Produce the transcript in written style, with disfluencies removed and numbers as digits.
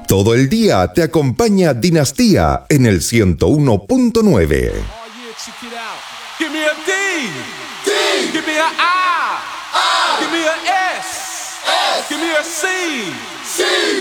Todo el día te acompaña Dinastía en el 101.9. Give me a D. D. Give me a I. I. Give me a S. S. Give me a C. C.